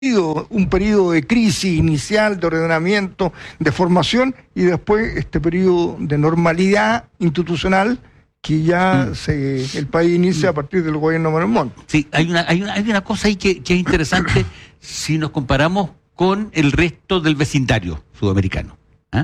un periodo de crisis inicial, de ordenamiento, de formación, y después este periodo de normalidad institucional que ya el país inicia a partir del gobierno de Manuel Montt. Sí, hay una cosa ahí que es interesante si nos comparamos con el resto del vecindario sudamericano.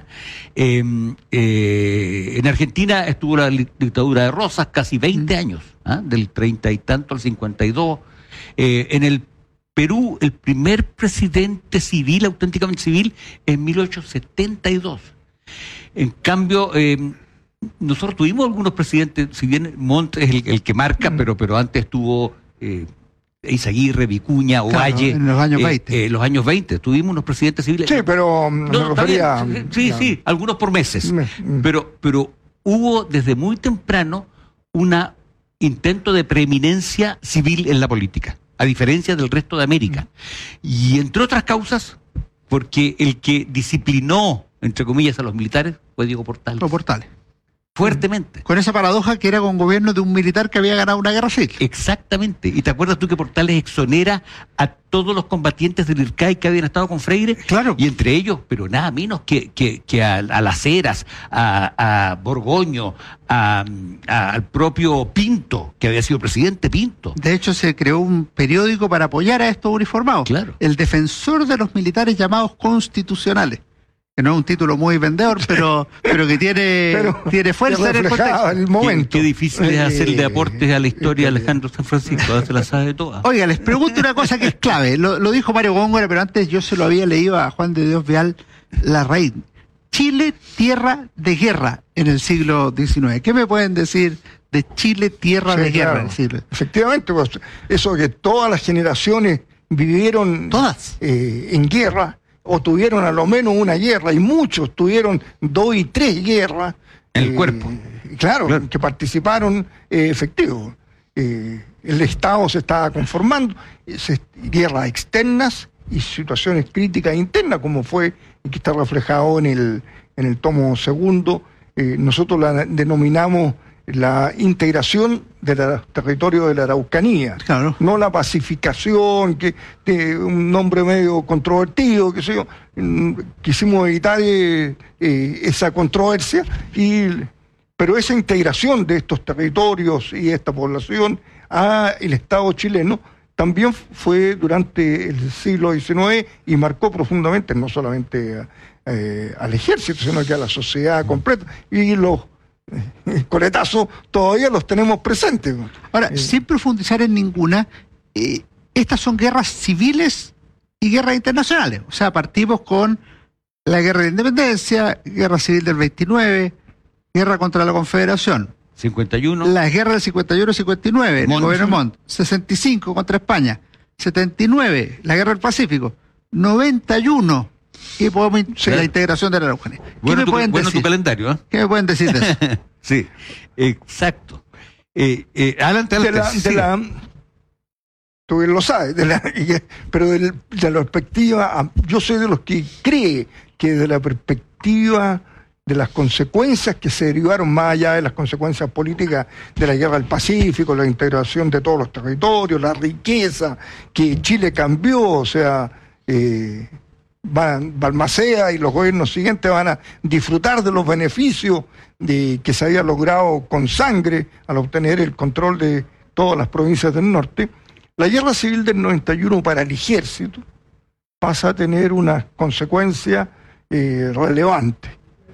En Argentina estuvo la dictadura de Rosas casi 20 años, del 30 y tanto al 52. En el Perú, el primer presidente civil, auténticamente civil, en 1872. En cambio, nosotros tuvimos algunos presidentes, si bien Montt es el que marca, pero antes estuvo Eizaguirre, Vicuña, Ovalle. En los años 20. En los años 20 tuvimos unos presidentes civiles. Sí, pero me refería... Sí, algunos por meses. Pero hubo desde muy temprano un intento de preeminencia civil en la política, a diferencia del resto de América. Y entre otras causas, porque el que disciplinó, entre comillas, a los militares fue Diego Portales. Portales. Fuertemente. Con esa paradoja que era con gobierno de un militar que había ganado una guerra civil. Exactamente. ¿Y te acuerdas tú que Portales exonera a todos los combatientes del IRCAI que habían estado con Freire? Claro. Y entre ellos, pero nada menos que a Las Heras, a Borgoño, al propio Pinto, que había sido presidente Pinto. De hecho, se creó un periódico para apoyar a estos uniformados. Claro. El defensor de los militares llamados constitucionales. Que no es un título muy vendedor, pero que tiene fuerza en el contexto. El momento. Qué difícil es hacerle aportes a la historia de Alejandro San Francisco, se la sabe toda. Oiga, les pregunto una cosa que es clave. Lo dijo Mario Góngora, pero antes yo se lo había leído a Juan de Dios Vial Larraín. Chile, tierra de guerra en el siglo XIX. ¿Qué me pueden decir de Chile, tierra de guerra en el siglo XIX? Efectivamente, pues, eso que todas las generaciones vivieron ¿Todas? En guerra, o tuvieron a lo menos una guerra, y muchos tuvieron 2 y 3 guerras. En el cuerpo. Claro, que participaron efectivo. El Estado se estaba conformando, guerras externas y situaciones críticas internas, como fue, y que está reflejado en el tomo segundo. Nosotros la denominamos la integración del territorio de la Araucanía, claro. No la pacificación, que un nombre medio controvertido, qué sé yo. Quisimos evitar esa controversia, pero esa integración de estos territorios y esta población al Estado chileno también fue durante el siglo XIX y marcó profundamente no solamente al ejército, sino que a la sociedad completa, y los coletazos todavía los tenemos presentes. Ahora, sin profundizar en ninguna, estas son guerras civiles y guerras internacionales. O sea, partimos con la guerra de independencia, guerra civil del 29, guerra contra la Confederación. 51. Las guerras del 51 y 59, el gobierno Montt. 65 contra España. 79, la guerra del Pacífico. 91. Y podemos la integración de la Araucanía. Bueno, tu calendario, ¿eh? ¿Qué me pueden decir de eso? Sí, exacto. Adelante. Tú bien lo sabes, pero de la perspectiva, yo soy de los que cree que de la perspectiva de las consecuencias que se derivaron más allá de las consecuencias políticas de la guerra del Pacífico, la integración de todos los territorios, la riqueza que Chile cambió, o sea, Balmaceda y los gobiernos siguientes van a disfrutar de los beneficios que se había logrado con sangre al obtener el control de todas las provincias del norte. La guerra civil del 91 para el ejército pasa a tener una consecuencia relevante.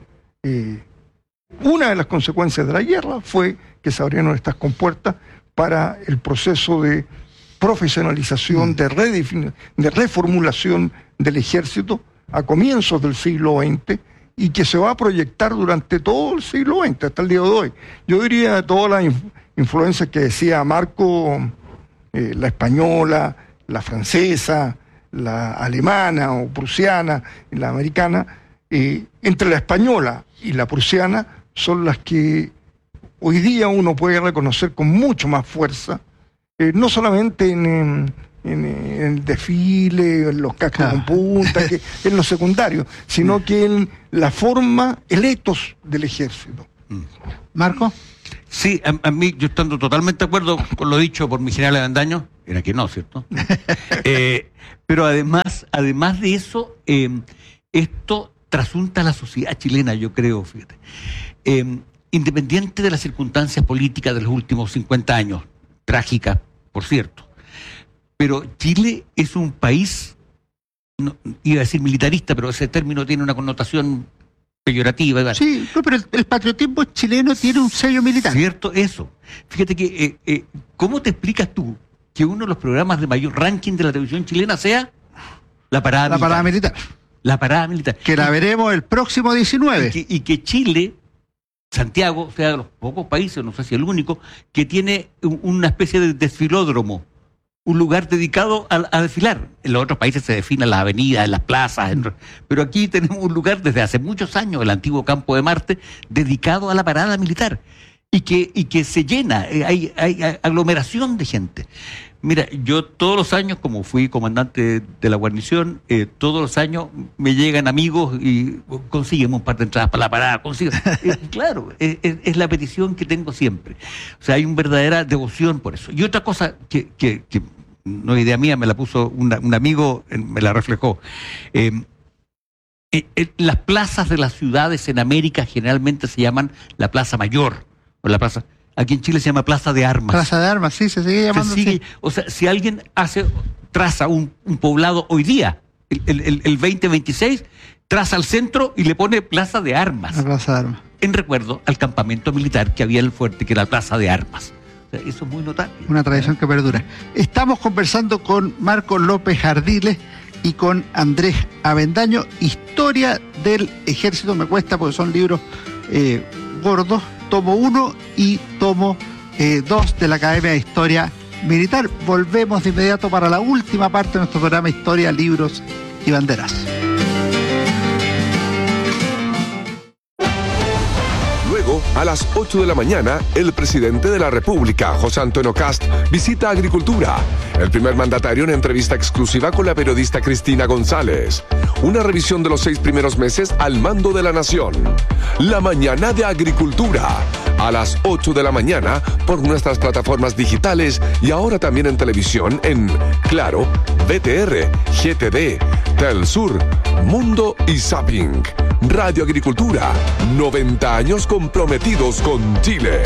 Una de las consecuencias de la guerra fue que se abrieron estas compuertas para el proceso de profesionalización, de reformulación del ejército a comienzos del siglo XX, y que se va a proyectar durante todo el siglo XX, hasta el día de hoy. Yo diría todas las influencias que decía Marco, la española, la francesa, la alemana o prusiana, la americana, entre la española y la prusiana son las que hoy día uno puede reconocer con mucho más fuerza, no solamente en el desfile, en los cascos con punta, que en lo secundario, sino que en la forma, el ethos del ejército. ¿Marco? Sí, a mí, yo estando totalmente de acuerdo con lo dicho por mi general Avendaño, era que no, ¿cierto? Pero además de eso, esto trasunta a la sociedad chilena, yo creo, fíjate. Independiente de las circunstancias políticas de los últimos 50 años, trágicas, por cierto, pero Chile es un país, no, iba a decir militarista, pero ese término tiene una connotación peyorativa. ¿Verdad? Sí, no, pero el patriotismo chileno tiene un sello militar. Cierto, eso. Fíjate que, ¿cómo te explicas tú que uno de los programas de mayor ranking de la televisión chilena sea La Parada Militar? La Parada Militar. Que la veremos el próximo 19. Y que Chile, Santiago, sea de los pocos países, no sé si el único, que tiene una especie de desfilódromo, un lugar dedicado a desfilar. En los otros países se definen las avenidas, las plazas, pero aquí tenemos un lugar desde hace muchos años, el antiguo Campo de Marte, dedicado a la parada militar. Y que se llena, hay aglomeración de gente. Mira, yo todos los años, como fui comandante de la guarnición, todos los años me llegan amigos y consiguen un par de entradas para la parada, claro, es la petición que tengo siempre. O sea, hay una verdadera devoción por eso. Y otra cosa que no es idea mía, me la puso un amigo, me la reflejó. Las plazas de las ciudades en América generalmente se llaman la Plaza Mayor, o la plaza... Aquí en Chile se llama Plaza de Armas. Plaza de Armas, sí, se sigue llamando así. O sea, si alguien traza un poblado hoy día, el 2026, traza al centro y le pone Plaza de Armas. La Plaza de Armas. En recuerdo al campamento militar que había en el fuerte, que era la Plaza de Armas. O sea, eso es muy notable. Una tradición que perdura. Estamos conversando con Marco López Ardiles y con Andrés Avendaño. Historia del Ejército, me cuesta porque son libros gordos. Tomo 1 y tomo 2 de la Academia de Historia Militar. Volvemos de inmediato para la última parte de nuestro programa Historia, Libros y Banderas. Luego, a las 8 de la mañana, el presidente de la República, José Antonio Kast, visita Agricultura. El primer mandatario en entrevista exclusiva con la periodista Cristina González. Una revisión de los 6 primeros meses al mando de la nación. La mañana de Agricultura. A las 8 de la mañana por nuestras plataformas digitales y ahora también en televisión en Claro, VTR, GTD, Telsur, Mundo y Zapping. Radio Agricultura, 90 años comprometidos con Chile.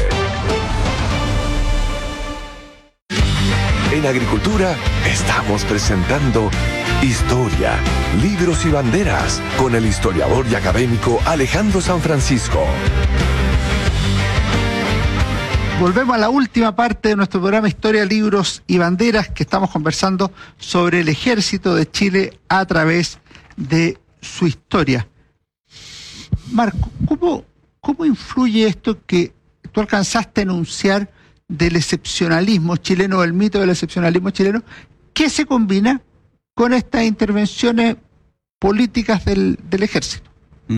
En Agricultura estamos presentando Historia, Libros y Banderas con el historiador y académico Alejandro San Francisco. Volvemos a la última parte de nuestro programa Historia, Libros y Banderas, que estamos conversando sobre el Ejército de Chile a través de su historia. Marco, ¿cómo influye esto que tú alcanzaste a enunciar del excepcionalismo chileno, el mito del excepcionalismo chileno, que se combina con estas intervenciones políticas del ejército?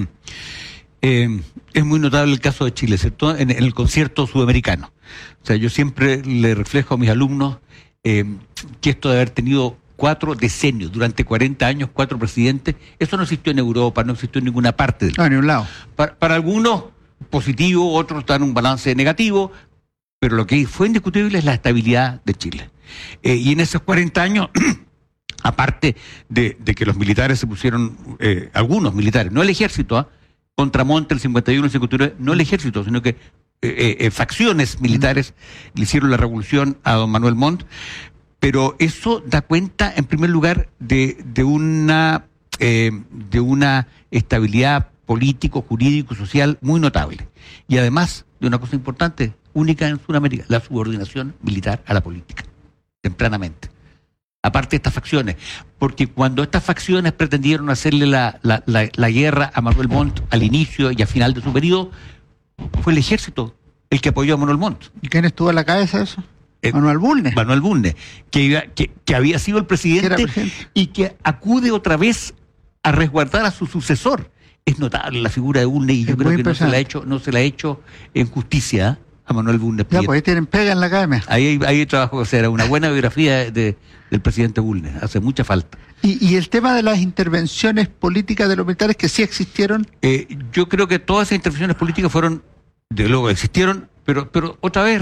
Es muy notable el caso de Chile, ¿cierto? En el concierto sudamericano. O sea, yo siempre le reflejo a mis alumnos que esto de haber tenido 4 decenios, durante 40 años, 4 presidentes, eso no existió en Europa, no existió en ninguna parte del mundo. No, ni un lado. Para algunos positivo, otros están en un balance negativo, pero lo que fue indiscutible es la estabilidad de Chile. Y en esos 40 años, aparte de que los militares se pusieron, algunos militares, no el ejército, contra Montt el 51, el 59, no el ejército, sino que facciones militares le hicieron la revolución a don Manuel Montt, pero eso da cuenta, en primer lugar, de una estabilidad político, jurídico, social muy notable. Y además de una cosa importante, única en Sudamérica, la subordinación militar a la política, tempranamente. Aparte de estas facciones, porque cuando estas facciones pretendieron hacerle la guerra a Manuel Montt al inicio y al final de su periodo, fue el ejército el que apoyó a Manuel Montt. ¿Y quién estuvo a la cabeza de eso? Manuel Bulnes. Manuel Bulnes, que había sido el presidente y que acude otra vez a resguardar a su sucesor. Es notable la figura de Bulnes y yo creo que no se la ha hecho en justicia a Manuel Bulnes. Ya, pues ahí tienen pega en la academia. Ahí hay trabajo que hacer, una buena biografía del presidente Bulnes, hace mucha falta. ¿Y el tema de las intervenciones políticas de los militares que sí existieron? Yo creo que todas esas intervenciones políticas fueron, de luego existieron, pero otra vez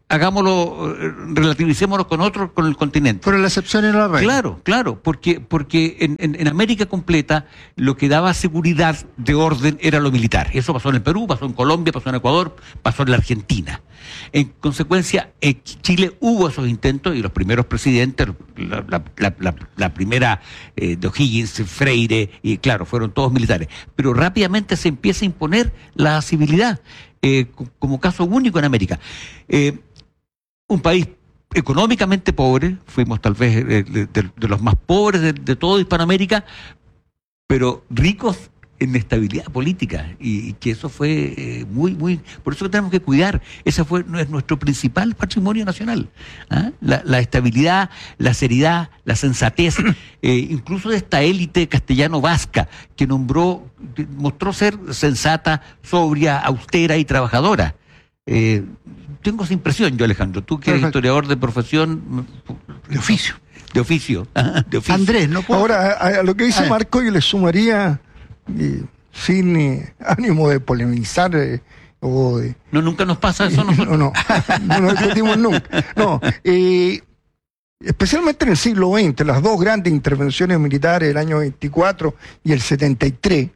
hagámoslo, relativicémonos con otros, con el continente. Pero la excepción y no la regla. Claro, porque en América completa lo que daba seguridad de orden era lo militar. Eso pasó en el Perú, pasó en Colombia, pasó en Ecuador, pasó en la Argentina. En consecuencia, en Chile hubo esos intentos y los primeros presidentes, la primera de O'Higgins, Freire, y claro, fueron todos militares. Pero rápidamente se empieza a imponer la civilidad, como caso único en América. Un país económicamente pobre, fuimos tal vez de los más pobres de toda Hispanoamérica, pero ricos en estabilidad política, y que eso fue muy, por eso que tenemos que cuidar, ese es nuestro principal patrimonio nacional, ¿ah? La estabilidad, la seriedad, la sensatez, incluso de esta élite castellano-vasca que mostró ser sensata, sobria, austera y trabajadora. Tengo esa impresión yo, Alejandro, tú que eres historiador de profesión, De oficio. de oficio. Andrés, no puedo... Ahora, a lo que dice Marco, yo le sumaría, sin ánimo de polemizar o de... No, nunca nos pasa eso a nosotros. No discutimos nunca. No, especialmente en el siglo XX, las dos grandes intervenciones militares del año 24 y el 73,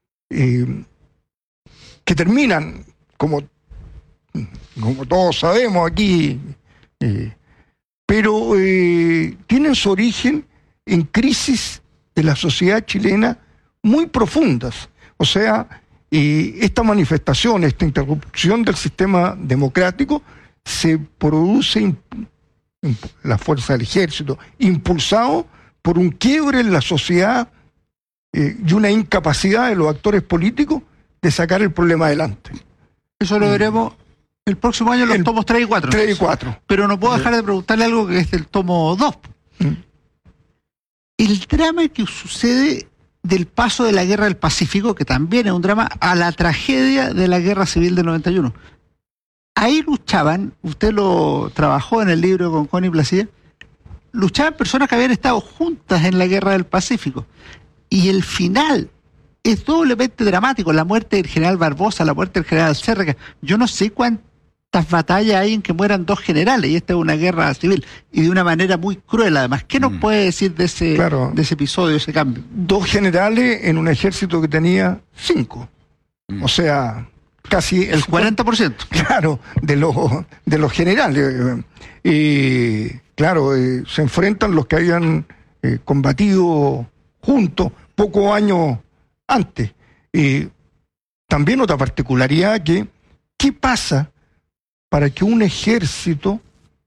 que terminan, como todos sabemos aquí, pero tienen su origen en crisis de la sociedad chilena muy profundas. O sea, esta manifestación, esta interrupción del sistema democrático se produce en la fuerza del ejército, impulsado por un quiebre en la sociedad y una incapacidad de los actores políticos de sacar el problema adelante. Eso lo veremos el próximo año en los tomos 3 y 4. 3 y 4. Pero no puedo dejar de preguntarle algo que es del tomo 2. El drama que sucede del paso de la Guerra del Pacífico, que también es un drama, a la tragedia de la Guerra Civil del 91. Ahí luchaban, usted lo trabajó en el libro con Connie Placía, luchaban personas que habían estado juntas en la Guerra del Pacífico. Y el final es doblemente dramático, la muerte del general Barbosa, la muerte del general Sérreca. Yo no sé cuántas batallas hay en que mueran dos generales, y esta es una guerra civil, y de una manera muy cruel además. ¿Qué nos puede decir de ese episodio, de ese cambio? Dos generales en un ejército que tenía 5. O sea, casi el 40%. Claro, de los generales. Claro, se enfrentan los que habían combatido juntos pocos años antes. También otra particularidad ¿qué pasa para que un ejército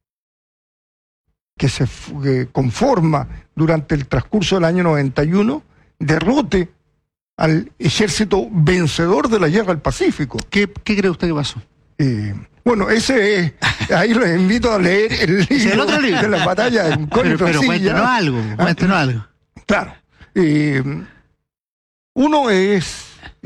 que se conforma durante el transcurso del año 91 derrote al ejército vencedor de la Guerra del Pacífico? ¿Qué cree usted que pasó? Bueno, ahí los invito a leer el libro, otro libro de las batallas en Connie Pero cuéntenos algo. Claro. Uno es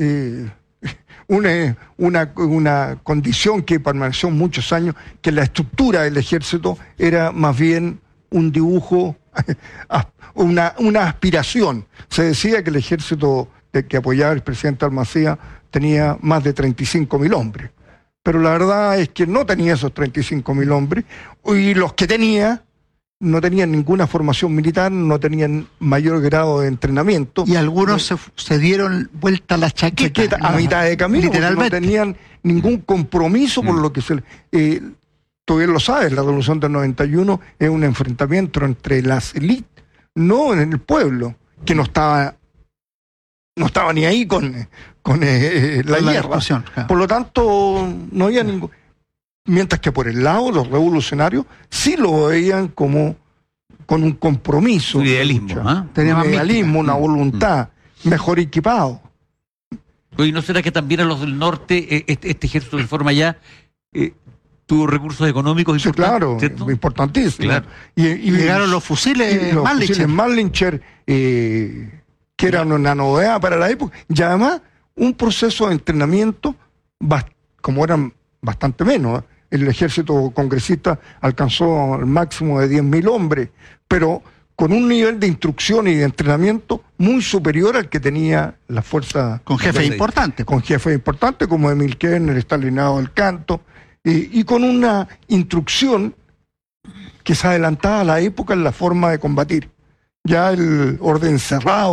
una condición que permaneció muchos años, que la estructura del ejército era más bien un dibujo, una aspiración. Se decía que el ejército que apoyaba el presidente Almacía tenía más de 35.000 hombres, pero la verdad es que no tenía esos 35.000 hombres, y los que tenía no tenían ninguna formación militar, no tenían mayor grado de entrenamiento. Y algunos se dieron vuelta a la chaqueta a mitad de camino, literalmente. No tenían ningún compromiso por lo que tú bien lo sabes, la Revolución del 91 es un enfrentamiento entre las élites, no en el pueblo, que no estaba ni ahí con la guerra. Claro. Por lo tanto, no había ningún... Mientras que por el lado los revolucionarios sí lo veían como con un compromiso. Un idealismo, Tenía un idealismo, una voluntad, mejor equipado. ¿Y no será que también a los del norte, este ejército que forma allá, tuvo recursos económicos importantes? Claro, ¿cierto? Importantísimo. Claro. Y llegaron los fusiles Mannlicher, que eran una novedad para la época, y además un proceso de entrenamiento, como eran bastante menos, el ejército congresista alcanzó el máximo de 10.000 hombres, pero con un nivel de instrucción y de entrenamiento muy superior al que tenía la fuerza... Con jefes importantes. Con jefes importantes como Emil Kerner, Stalinado del Canto, y con una instrucción que se adelantaba a la época en la forma de combatir. Ya el orden cerrado